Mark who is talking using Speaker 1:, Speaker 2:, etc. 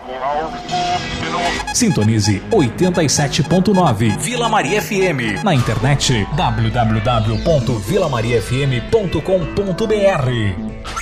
Speaker 1: Sintonize 87.9 Vila Maria FM. Na internet www.vilamariafm.com.br.